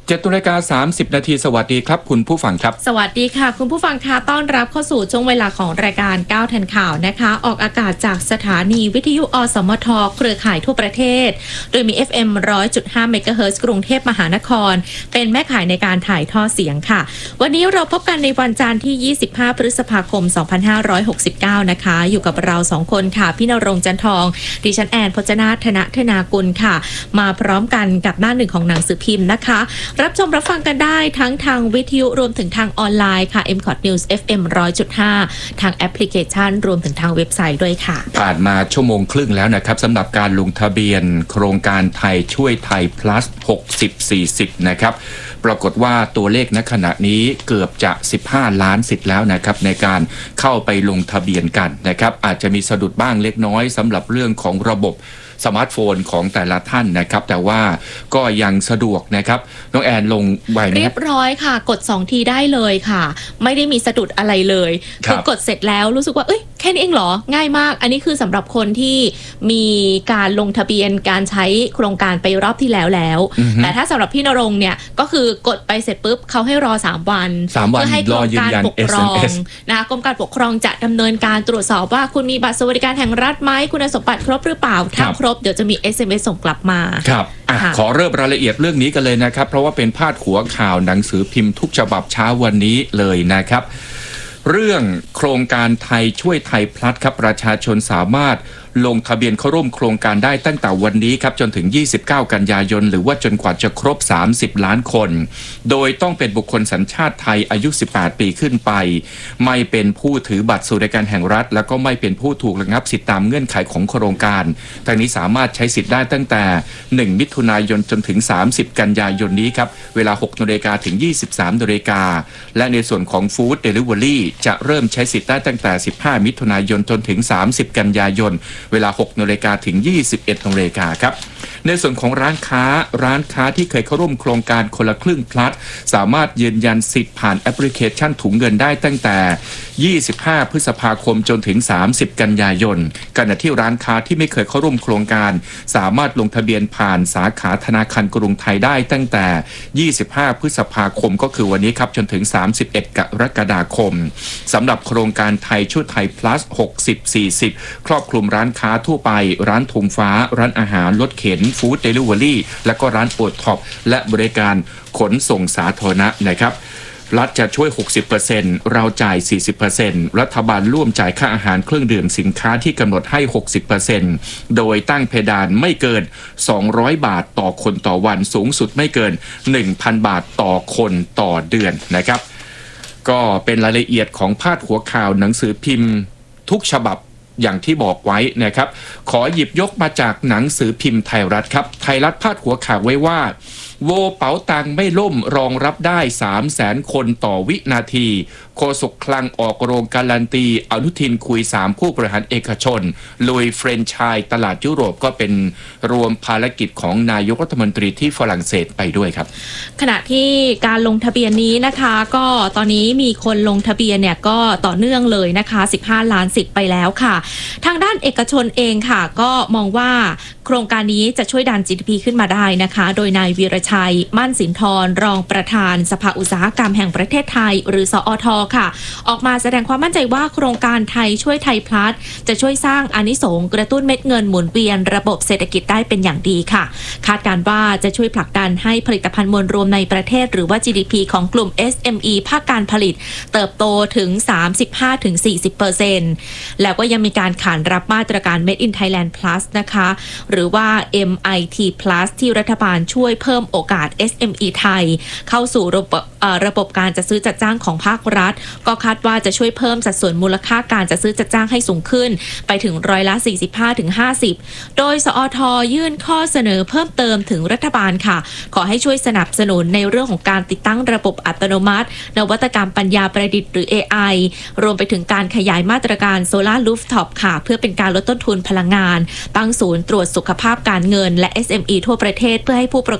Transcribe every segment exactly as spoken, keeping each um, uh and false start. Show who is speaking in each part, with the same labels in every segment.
Speaker 1: เจ็ดนาฬิกาสามสิบนาทีสวัสดีครับคุณผู้ฟังครับ
Speaker 2: สวัสดีค่ะคุณผู้ฟังค่ะต้อนรับเข้าสู่ช่วงเวลาของรายการเก้าทันข่าวนะคะออกอากาศจากสถานีวิทยุอสมทเครือข่ายทั่วประเทศโดยมี เอฟ เอ็ม หนึ่งร้อยจุดห้า เมกะเฮิรตซ์ กรุงเทพมหานครเป็นแม่ข่ายในการถ่ายทอดเสียงค่ะวันนี้เราพบกันในวันจันทร์ที่ยี่สิบห้าพฤษภาคมสองพันห้าร้อยหกสิบเก้านะคะอยู่กับเราสองคนค่ะพี่ณรงค์จันทองดิฉันแอนพจนาถธนธนากุลค่ะมาพร้อมกันกับหน้าหนึ่งของหนังสือพิมพ์นะคะรับชมรับฟังกันได้ทั้งทางวิทยุรวมถึงทางออนไลน์ค่ะ เอ็ม คอท News เอฟ เอ็ม หนึ่งร้อยจุดห้า ทางแอปพลิเคชันรวมถึงทางเว็บไซต์ด้วยค่ะ
Speaker 1: ผ่านมาชั่วโมงครึ่งแล้วนะครับสำหรับการลงทะเบียนโครงการไทยช่วยไทย plus หกสิบ สี่สิบนะครับปรากฏว่าตัวเลขณขณะนี้เกือบจะสิบห้าล้านสิทธิ์แล้วนะครับในการเข้าไปลงทะเบียนกันนะครับอาจจะมีสะดุดบ้างเล็กน้อยสำหรับเรื่องของระบบสมาร์ทโฟนของแต่ละท่านนะครับแต่ว่าก็ยังสะดวกนะครับน้องแอนลงไวไหม
Speaker 2: เรียบร้อยค่ะกดสองทีได้เลยค่ะไม่ได้มีสะดุดอะไรเลยคือกดเสร็จแล้วรู้สึกว่าเอ้ยแค่นี้เองเหรอง่ายมากอันนี้คือสำหรับคนที่มีการลงทะเบียนการใช้โครงการไปรอบที่แล้วแล้วแต่ถ้าสำหรับพี่ณรงค์เนี่ยก็คือกดไปเสร็จปุ๊บเขาให้รอสามวันเพื่อให้กรมการปกครองนะกรมการปกครองจะดำเนินการตรวจสอบว่าคุณมีบัตรสวัสดิการแห่งรัฐไหมคุณสมบัติครบหรือเปล่าถ้าครบเดี๋ยวจะมี เอส เอ็ม เอส ส่งกลับมา
Speaker 1: ครับขอเริ่มรายละเอียดเรื่องนี้กันเลยนะครับเพราะว่าเป็นพาดหัวข่าวหนังสือพิมพ์ทุกฉบับเช้าวันนี้เลยนะครับเรื่องโครงการไทยช่วยไทยพลัสครับประชาชนสามารถลงทะเบียนเข้าร่วมโครงการได้ตั้งแต่วันนี้ครับจนถึงยี่สิบเก้ากันยายนหรือว่าจนกว่าจะครบสามสิบล้านคนโดยต้องเป็นบุคคลสัญชาติไทยอายุสิบแปดปีขึ้นไปไม่เป็นผู้ถือบัตรสวัสดิการแห่งรัฐแล้วก็ไม่เป็นผู้ถูกระงับสิทธิตามเงื่อนไขของโครงการทางนี้สามารถใช้สิทธิ์ได้ตั้งแต่หนึ่งมิถุนายนจนถึงสามสิบกันยายนนี้ครับเวลา หกนาฬิกา ถึง ยี่สิบสามนาฬิกาและในส่วนของฟู้ดเดลิเวอรี่จะเริ่มใช้สิทธิ์ได้ตั้งแต่สิบห้ามิถุนายนจนถึงสามสิบกันยายนเวลา หกนาฬิกา ถึง ยี่สิบเอ็ดนาฬิกาครับในส่วนของร้านค้าร้านค้าที่เคยเข้าร่วมโครงการคนละครึ่งพลัสสามารถยืนยันสิทธิ์ผ่านแอปพลิเคชันถุงเงินได้ตั้งแต่ยี่สิบห้าพฤษภาคมจนถึงสามสิบกันยายนขณะที่ร้านค้าที่ไม่เคยเข้าร่วมโครงการสามารถลงทะเบียนผ่านสาขาธนาคารกรุงไทยได้ตั้งแต่ยี่สิบห้าพฤษภาคมก็คือวันนี้ครับจนถึงสามสิบเอ็ดกรกฎาคมสำหรับโครงการไทยช่วยไทย plus หกสิบ สี่สิบครอบคลุมร้านค้าทั่วไปร้านธงฟ้าร้านอาหารรถเข็นฟู้ดเดลิเวอรี่และก็ร้านโอท็อปและบริการขนส่งสาธารณะนะครับรัฐจะช่วย หกสิบเปอร์เซ็นต์ เราจ่าย สี่สิบเปอร์เซ็นต์ รัฐบาลร่วมจ่ายค่าอาหารเครื่องดื่มสินค้าที่กำหนดให้ หกสิบเปอร์เซ็นต์ โดยตั้งเพดานไม่เกินสองร้อยบาทต่อคนต่อวันสูงสุดไม่เกิน หนึ่งพันบาทต่อคนต่อเดือนนะครับก็เป็นรายละเอียดของพาดหัวข่าวหนังสือพิมพ์ทุกฉบับอย่างที่บอกไว้นะครับขอหยิบยกมาจากหนังสือพิมพ์ไทยรัฐครับไทยรัฐพาดหัวข่าวไว้ว่าโวเป๋าตังไม่ล่มรองรับได้ สามแสน คนต่อวินาทีโฆษกคลังออกโรงการันตีอนุทินคุยสามผู้บริหารเอกชนลุยเฟรนไชส์ตลาดยุโรปก็เป็นรวมภารกิจของนายกรัฐมนตรีที่ฝรั่งเศสไปด้วยครับ
Speaker 2: ขณะที่การลงทะเบียนนี้นะคะก็ตอนนี้มีคนลงทะเบียนเนี่ยก็ต่อเนื่องเลยนะคะสิบห้าล้านสิทธิ์ไปแล้วค่ะทางด้านเอกชนเองค่ะก็มองว่าโครงการนี้จะช่วยดัน จี ดี พี ขึ้นมาได้นะคะโดยนายวีรชัยมั่นสินทรรองประธานสภาอุตสาหกรรมแห่งประเทศไทยหรือสอท.ค่ะออกมาแสดงความมั่นใจว่าโครงการไทยช่วยไทยพลัสจะช่วยสร้างอานิสงส์กระตุ้นเม็ดเงินหมุนเวียนระบบเศรษฐกิจได้เป็นอย่างดีค่ะคาดการณ์ว่าจะช่วยผลักดันให้ผลิตภัณฑ์มวลรวมในประเทศหรือว่า จี ดี พี ของกลุ่ม เอส เอ็ม อี ภาคการผลิตเติบโตถึง สามสิบห้าถึงสี่สิบเปอร์เซ็นต์ แล้วก็ยังมีการขานรับมาตรการ Made in Thailand Plus นะคะหรือว่า เอ็ม ไอ ที Plus ที่รัฐบาลช่วยเพิ่มโอกาส เอส เอ็ม อี ไทยเข้าสู่ระบบระบบการจัดซื้อจัดจ้างของภาครัฐก็คาดว่าจะช่วยเพิ่มสัดส่วนมูลค่าการจัดซื้อจัดจ้างให้สูงขึ้นไปถึงร้อยละ สี่สิบห้าถึงห้าสิบ โดยสอท.ยื่นข้อเสนอเพิ่มเติมถึงรัฐบาลค่ะขอให้ช่วยสนับสนุนในเรื่องของการติดตั้งระบบอัตโนมัตินวัตกรรมปัญญาประดิษฐ์หรือ เอ ไอ รวมไปถึงการขยายมาตรการโซลาร์รูฟท็อปค่ะเพื่อเป็นการลดต้นทุนพลังงานตั้งศูนย์ตรวจสุขภาพการเงินและ เอส เอ็ม อี ทั่วประเทศเพื่อให้ผู้ประกอบการไท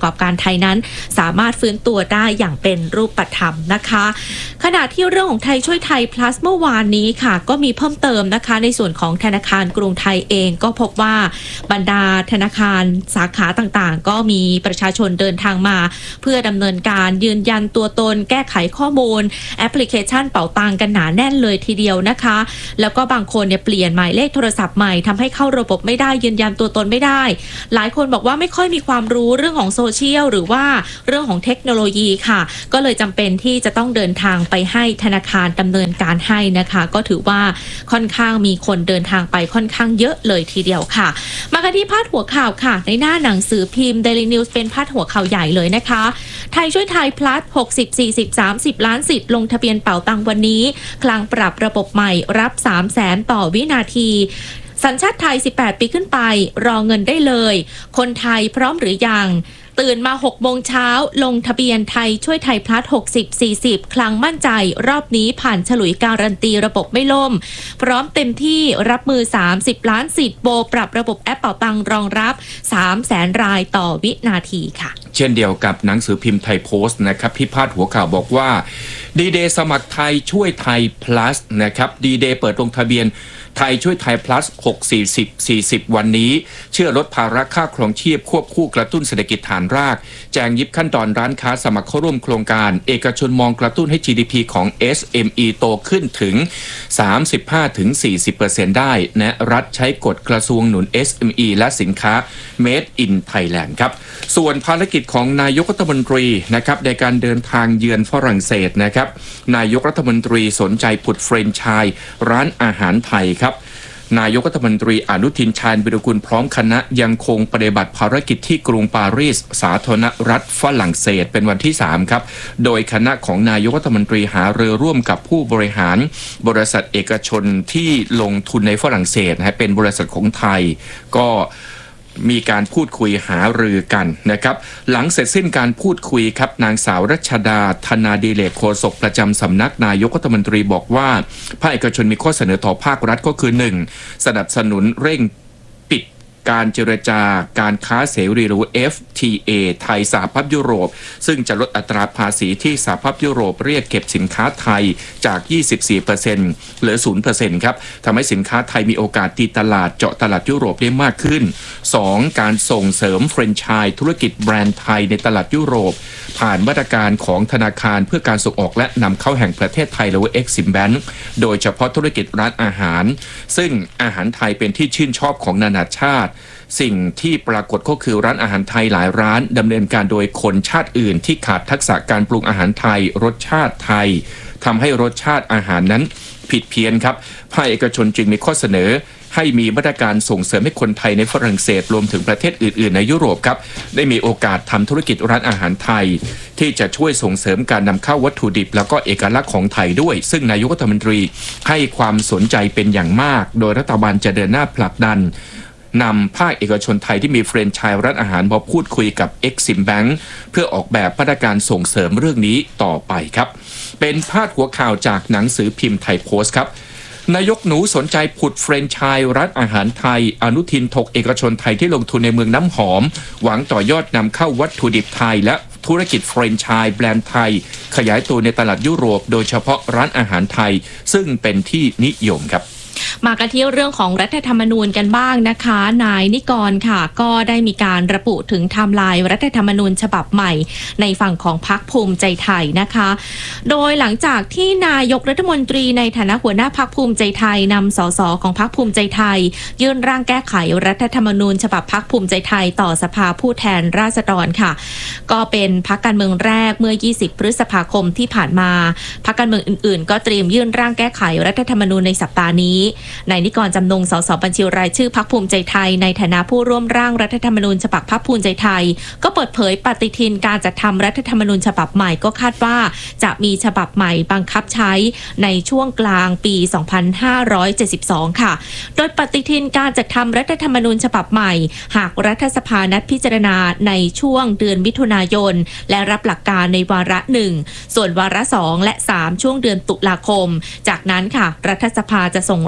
Speaker 2: ยนั้นสามารถฟื้นตัวได้อย่างเป็นรูปธรรมนะคะขณะที่เรื่องของไทยช่วยไทย plus เมื่อวานนี้ค่ะก็มีเพิ่มเติมนะคะในส่วนของธนาคารกรุงไทยเองก็พบว่าบรรดาธนาคารสาขาต่างๆก็มีประชาชนเดินทางมาเพื่อดำเนินการยืนยันตัวตนแก้ไขข้อมูลแอปพลิเคชันเป๋าตังกันหนาแน่นเลยทีเดียวนะคะแล้วก็บางคนเนี่ยเปลี่ยนหมายเลขโทรศัพท์ใหม่ทำให้เข้าระบบไม่ได้ยืนยันตัวตนไม่ได้หลายคนบอกว่าไม่ค่อยมีความรู้เรื่องของโซเชียลหรือว่าเรื่องของเทคโนโลยีค่ะก็เลยจำเป็นที่จะต้องเดินทางไปให้ธนาคารดำเนินการให้นะคะก็ถือว่าค่อนข้างมีคนเดินทางไปค่อนข้างเยอะเลยทีเดียวค่ะมากันที่พาดหัวข่าวค่ะในหน้าหนังสือพิมพ์ Daily News เป็นพาดหัวข่าวใหญ่เลยนะคะไทยช่วยไทย plus หกสิบ สี่สิบ สามสิบล้านสิทธิ์ลงทะเบียนเป๋าตังวันนี้คลังปรับระบบใหม่รับสามแสนต่อวินาทีสัญชาติไทยสิบแปดปีขึ้นไปรอเงินได้เลยคนไทยพร้อมหรือยังตื่นมาหกโมงเช้าลงทะเบียนไทยช่วยไทยพลัสหกสิบ สี่สิบคลังมั่นใจรอบนี้ผ่านฉลุยการันตีระบบไม่ล่มพร้อมเต็มที่รับมือสามสิบล้านสิทธิ์โบปรับระบบแอปเป๋าตังรองรับสามแสนรายต่อวินาทีค่ะ
Speaker 1: เช่นเดียวกับหนังสือพิมพ์ไทยโพสต์นะครับพิพาทหัวข่าวบอกว่าดีเดย์สมัครไทยช่วยไทย plus นะครับดีเดย์เปิดลงทะเบียนไทยช่วยไทย plus หก สี่สิบ สี่สิบวันนี้เชื่อลดภาระค่าครองชีพควบคู่กระตุ้นเศรษฐกิจฐานรากแจงยิบขั้นตอนร้านค้าสมัครเข้าร่วมโครงการเอกชนมองกระตุ้นให้ จี ดี พี ของ เอส เอ็ม อี โตขึ้นถึง สามสิบห้าถึงสี่สิบเปอร์เซ็นต์ ได้และรัฐใช้กฎกระทรวงหนุน เอส เอ็ม อี และสินค้า Made in Thailand ครับส่วนภารกิจของนายกรัฐมนตรีนะครับในการเดินทางเยือนฝรั่งเศสนะครับนายกรัฐมนตรีสนใจผุดแฟรนไชส์ร้านอาหารไทยครับนายกรัฐมนตรีอนุทินชาญวิรากูลพร้อมคณะยังคงปฏิบัติภารกิจที่กรุงปารีสสาธารณรัฐฝรั่งเศสเป็นวันที่สามครับโดยคณะของนายกรัฐมนตรีหารือร่วมกับผู้บริหารบริษัทเอกชนที่ลงทุนในฝรั่งเศสนะฮะเป็นบริษัทของไทยก็มีการพูดคุยหารือกันนะครับหลังเสร็จสิ้นการพูดคุยครับนางสาวรัชดาธนาดีเลกโฆษกประจำสำนักนายกรัฐมนตรีบอกว่าภาคเอกชนมีข้อเสนอต่อภาครัฐก็คือ หนึ่ง สนับสนุนเร่งปิดการเจรจาการค้าเสรีหรือ เอฟ ที เอ ไทยสหภาพยุโรปซึ่งจะลดอัตราภาษีที่สหภาพยุโรปเรียกเก็บสินค้าไทยจาก ยี่สิบสี่เปอร์เซ็นต์ เหลือ ศูนย์เปอร์เซ็นต์ ครับทำให้สินค้าไทยมีโอกาสตีตลาดเจาะตลาดยุโรปได้มากขึ้น สอง การส่งเสริมแฟรนไชส์ธุรกิจแบรนด์ไทยในตลาดยุโรปผ่านมาตรการของธนาคารเพื่อการส่งออกและนำเข้าแห่งประเทศไทยหรือว่า Exim Bank โดยเฉพาะธุรกิจร้านอาหารซึ่งอาหารไทยเป็นที่ชื่นชอบของนานาชาติสิ่งที่ปรากฏก็คือร้านอาหารไทยหลายร้านดำเนินการโดยคนชาติอื่นที่ขาดทักษะการปรุงอาหารไทยรสชาติไทยทำให้รสชาติอาหารนั้นผิดเพี้ยนครับภาคเอกชนจึงมีข้อเสนอให้มีมาตรการส่งเสริมให้คนไทยในฝรั่งเศสรวมถึงประเทศอื่นๆในยุโรปครับได้มีโอกาสทำธุรกิจร้านอาหารไทยที่จะช่วยส่งเสริมการนำเข้าวัตถุดิบแล้วก็เอกลักษณ์ของไทยด้วยซึ่งนายกรัฐมนตรีให้ความสนใจเป็นอย่างมากโดยรัฐบาลจะเดินหน้าผลักดันนำภาคเอกชนไทยที่มีแฟรนไชส์ร้านอาหารมาพูดคุยกับ Exim Bank เพื่อออกแบบมาตรการส่งเสริมเรื่องนี้ต่อไปครับเป็นพาดหัวข่าวจากหนังสือพิมพ์ไทยโพสต์ครับนายกหนูสนใจผุดแฟรนไชส์ร้านอาหารไทยอนุทินถกเอกชนไทยที่ลงทุนในเมืองน้ำหอมหวังต่อยอดนำเข้าวัตถุดิบไทยและธุรกิจแฟรนไชส์แบรนด์ไทยขยายตัวในตลาดยุโรปโดยเฉพาะร้านอาหารไทยซึ่งเป็นที่นิยมครับ
Speaker 2: มากันที่เรื่องของรัฐธรรมนูญกันบ้างนะคะนายนิกรค่ะก็ได้มีการระบุถึงไทม์ไลน์รัฐธรรมนูญฉบับใหม่ในฝั่งของพรรคภูมิใจไทยนะคะโดยหลังจากที่นายกรัฐมนตรีในฐานะหัวหน้าพรรคภูมิใจไทยนำสสของพรรคภูมิใจไทยยื่นร่างแก้ไขรัฐธรรมนูญฉบับพรรคภูมิใจไทยต่อสภาผู้แทนราษฎรค่ะก็เป็นพรรคการเมืองแรกเมื่อยี่สิบพฤษภาคมที่ผ่านมาพรรคการเมืองอื่นๆก็เตรียมยื่นร่างแก้ไขรัฐธรรมนูญในสัปดาห์นี้นายนิกรจำนงสสบัญชีรายชื่อพรรคภูมิใจไทยในฐานะผู้ร่วมร่างรัฐธรรมนูญฉบับพรรคภูมิใจไทยก็เปิดเผยปฏิทินการจัดทำรัฐธรรมนูญฉบับใหม่ก็คาดว่าจะมีฉบับใหม่บังคับใช้ในช่วงกลางปีสองพันห้าร้อยเจ็ดสิบสองค่ะโดยปฏิทินการจัดทำรัฐธรรมนูญฉบับใหม่หากรัฐสภานัดพิจารณาในช่วงเดือนมิถุนายนและรับหลักการในวาระหนึ่งส่วนวาระสองและสามช่วงเดือนตุลาคมจากนั้นค่ะรัฐสภาจะส่ง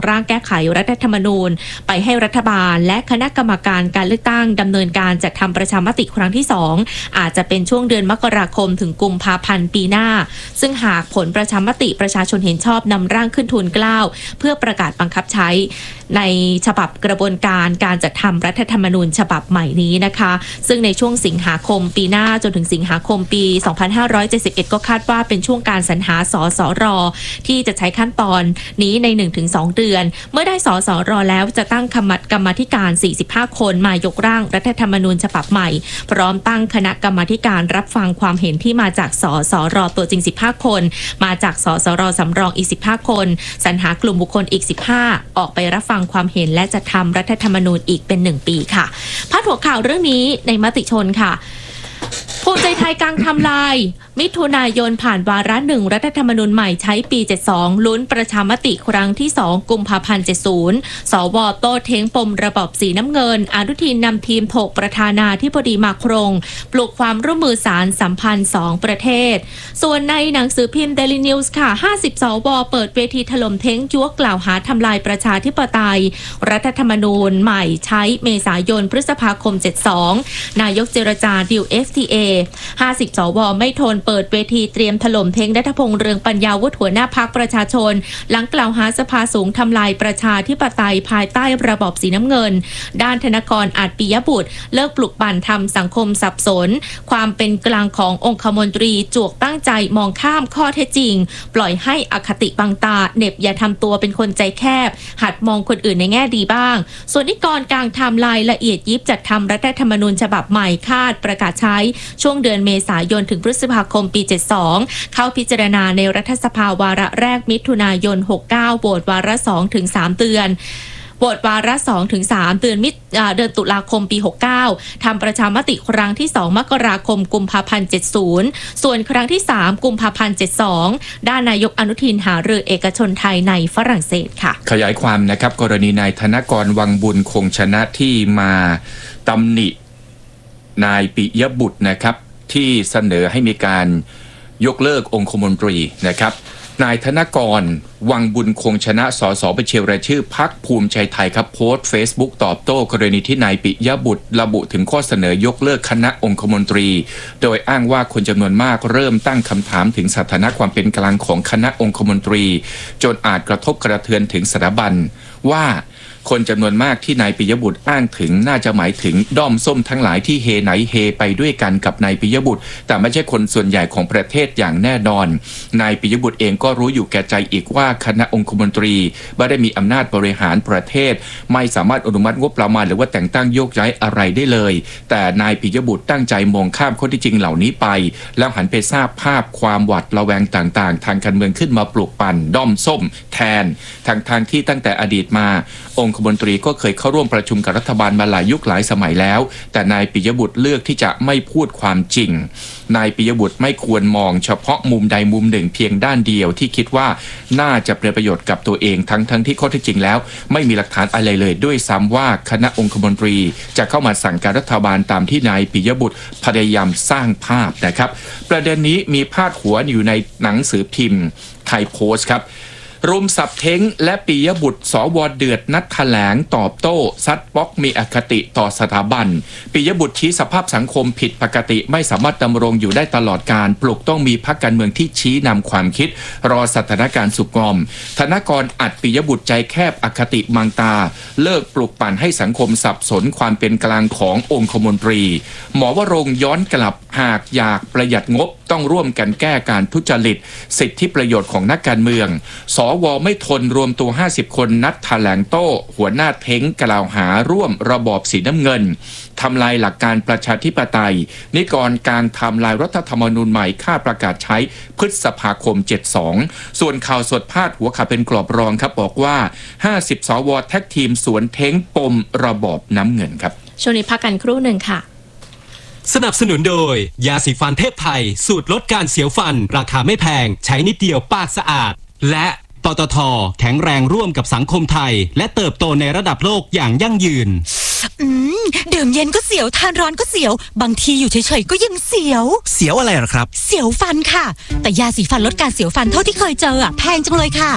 Speaker 2: ร่างแก้ไขรัฐธรรมนูญไปให้รัฐบาลและคณะกรรมการการเลือกตั้งดำเนินการจัดทำประชามติครั้งที่สองอาจจะเป็นช่วงเดือนมกราคมถึงกุมภาพันธ์ปีหน้าซึ่งหากผลประชามติประชาชนเห็นชอบนำร่างขึ้นทูลเกล้าเพื่อประกาศบังคับใช้ในฉบับกระบวนการการจัดทำรัฐธรรมนูญฉบับใหม่นี้นะคะซึ่งในช่วงสิงหาคมปีหน้าจนถึงสิงหาคมปีสองพันห้าร้อยเจ็ดสิบเอ็ดก็คาดว่าเป็นช่วงการสรรหาสสรที่จะใช้ขั้นตอนนี้ใน หนึ่งถึงสอง เดือนเมื่อได้สสรแล้วจะตั้งคณะกรรมาธิการสี่สิบห้าคนมายกร่างรัฐธรรมนูญฉบับใหม่พร้อมตั้งคณะกรรมาธิการรับฟังความเห็นที่มาจากสสรตัวจริงสิบห้าคนมาจากสสรสำรองอีกสิบห้าคนสรรหากลุ่มบุคคลอีกสิบห้าออกไปรับฟังความเห็นและจะทำรัฐธรรมนูญอีกเป็นหนึ่งปีค่ะพาดหัวข่าวเรื่องนี้ในมติชนค่ะภูมิใจไทยกางทำลายมิถุนายนผ่านวาระหนึ่งรัฐธรรมนูญใหม่ใช้ปีเจ็ดสิบสองลุ้นประชามติครั้งที่สองกุมภาพันธ์เจ็ดสิบสวโต้เท้งปมระบอบสีน้ำเงินอนุทินนำทีมถกประธานาธิบดีมาครงปลุกความร่วมมือสารสัมพันธ์สองประเทศส่วนในหนังสือพิมพ์ Daily News ค่ะห้าสิบสวเปิดเวทีถล่มเท้งยั่วกล่าวหาทำลายประชาธิปไตยรัฐธรรมนูญใหม่ใช้เมษายนพฤษภาคมเจ็ดสิบสองนายกเจรจาดีล เอฟ ที เอ ห้าสิบสวไม่ทนเปิดเวทีเตรียมถล่มเท้งณัฐพงษ์เรืองปัญญาวุฒิหัวหน้าพรรคประชาชนหลังกล่าวหาสภาสูงทำลายประชาธิปไตยภายใต้ระบอบสีน้ำเงินด้านธนกรอาจปิยบุตรเลิกปลุกปั่นทำสังคมสับสนความเป็นกลางขององคมนตรีจวกตั้งใจมองข้ามข้อเท็จจริงปล่อยให้อคติบังตาเหน็บอย่าทำตัวเป็นคนใจแคบหัดมองคนอื่นในแง่ดีบ้างส่วนนิกรกลางไทม์ไลน์ละเอียดยิบจัดทำรัฐธรรมนูญฉบับใหม่คาดประกาศใช้ช่วงเดือนเมษายนถึงพฤษภาคมปีเจ็ดสิบสองเข้าพิจารณาในรัฐสภาวาระแรกมิถุนายนหกสิบเก้าโหวตวาระสองถึงสามเดือนโหวตวาระสองถึงสามเดือนมิเดือนตุลาคมปีหกสิบเก้าทำประชามติครั้งที่สองมกราคมกุมภาพันธ์เจ็ดสิบส่วนครั้งที่สามกุมภาพันธ์เจ็ดสิบสองด้านนายกอนุทินหารือเอกชนไทยในฝรั่งเศสค่ะ
Speaker 1: ขยายความนะครับกรณีนายธนกรวังบุญคงชนะที่มาตำหนินายปิยบุตรนะครับที่เสนอให้มีการยกเลิกองคมนตรีนะครับนายธนกรวังบุญคงชนะสสบัญชีรายชื่อพรรคภูมิใจไทยครับโพสต์ Facebook ตอบโต้กรณีที่นายปิยบุตรระบุถึงข้อเสนอยกเลิกคณะองคมนตรีโดยอ้างว่าคนจำนวนมากเริ่มตั้งคำถามถึงสถานะความเป็นกลางของคณะองคมนตรีจนอาจกระทบกระเทือนถึงสถาบันว่าคนจำนวนมากที่นายปิยบุตรอ้างถึงน่าจะหมายถึงด้อมส้มทั้งหลายที่เฮไหนเฮไปด้วยกันกับนายปิยบุตรแต่ไม่ใช่คนส่วนใหญ่ของประเทศอย่างแน่นอนนายปิยบุตรเองก็รู้อยู่แก่ใจอีกว่าคณะองคมนตรีไม่ได้มีอำนาจบริหารประเทศไม่สามารถอนุมัติงบประมาณหรือว่าแต่งตั้งโยกย้ายอะไรได้เลยแต่นายปิยบุตรตั้งใจมองข้ามข้อที่จริงเหล่านี้ไปแล้วหันไปสร้างภาพความหวาดระแวงต่างๆทางการเมืองขึ้นมาปลุกปั่นด้อมส้มแทนทางทางที่ตั้งแต่อดีตมาองคมนตรีก็เคยเข้าร่วมประชุมกับรัฐบาลมาหลายยุคหลายสมัยแล้วแต่นายปิยบุตรเลือกที่จะไม่พูดความจริงนายปิยบุตรไม่ควรมองเฉพาะมุมใดมุมหนึ่งเพียงด้านเดียวที่คิดว่าน่าจะเป็นประโยชน์กับตัวเองทั้งทั้งที่ข้อเท็จจริงแล้วไม่มีหลักฐานอะไรเลยด้วยซ้ำว่าคณะองคมนตรีจะเข้ามาสั่งการรัฐบาลตามที่นายปิยบุตรพยายามสร้างภาพนะครับประเด็นนี้มีพาดหัวอยู่ในหนังสือพิมพ์ไทยโพสต์ครับรุมสับเท้งและปิยบุตรสวเดือดนัดแถลงตอบโต้ซัดป๊อกมีอคติต่อสถาบันปิยบุตรชี้สภาพสังคมผิดปกติไม่สามารถดำรงอยู่ได้ตลอดการปลุกต้องมีพรรคการเมืองที่ชี้นำความคิดรอสถานการณ์สุกงอมธนกรอัดปิยบุตรใจแคบอคติมังตาเลิกปลุกปั่นให้สังคมสับสนความเป็นกลางขององคมนตรีหมอวรงค์ย้อนกลับหากอยากประหยัดงบต้องร่วมกันแก้การทุจริตสิทธิประโยชน์ของนักการเมืองสวไม่ทนรวมตัวห้าสิบคนนัดแถลงโต้หัวหน้าเท้งกล่าวหาร่วมระบอบสีน้ำเงินทำลายหลักการประชาธิปไตยนิกรกลางทำลายรัฐธรรมนูญใหม่ค่าประกาศใช้พฤษภาคมเจ็ดสิบสองส่วนข่าวสดพาดหัวข่าวเป็นกรอบรองครับบอกว่าห้าสิบสวแท็กทีมสวนเท้งปมระบอบน้ำเงินครับ
Speaker 2: ช่วงนี้พักกันครู่หนึ่งค่ะ
Speaker 3: สนับสนุนโดยยาสีฟันเทพไทยสูตรลดการเสียวฟันราคาไม่แพงใช้นิดเดียวปากสะอาดและปตท.แข็งแรงร่วมกับสังคมไทยและเติบโตในระดับโลกอย่างยั่งยืน
Speaker 4: อืมดื่มเย็นก็เสียวทานร้อนก็เสียวบางทีอยู่เฉยๆก็ยังเสียว
Speaker 5: เสียวอะไรหรอครับ
Speaker 4: เสียวฟันค่ะแต่ยาสีฟันลดการเสียวฟันเท่าที่เคยเจออะแพงจังเลยค่ะ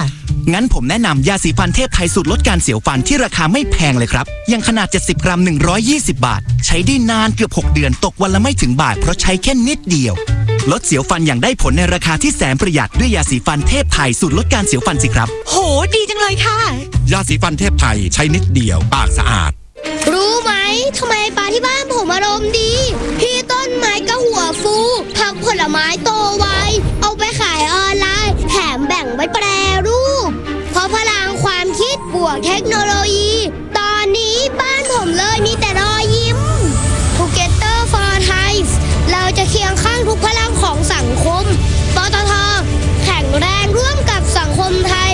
Speaker 5: งั้นผมแนะนำยาสีฟันเทพไทยสูตรลดการเสียวฟันที่ราคาไม่แพงเลยครับอย่างขนาดเจ็ดสิบกรัมหนึ่งร้อยยี่สิบบาทใช้ได้นานเกือบหกเดือนตกวันละไม่ถึงบาทเพราะใช้แค่นิดเดียวลดเสียวฟันอย่างได้ผลในราคาที่แสนประหยัดด้วยยาสีฟันเทพไทยสูตรลดการเสียวฟันสิครับ
Speaker 4: โหดีจังเลยค่ะ
Speaker 6: ยาสีฟันเทพไทยใช้นิดเดียวปากสะอาด
Speaker 7: รู้ไหมทำไมปลาที่บ้านผมอารมณ์ดีพี่ต้นไม้ก็หัวฟูผักผลไม้โตไวเอาไปขายออนไลน์แถมแบ่งไว้แปรรูปเพราะพลังความคิดบวกเทคโน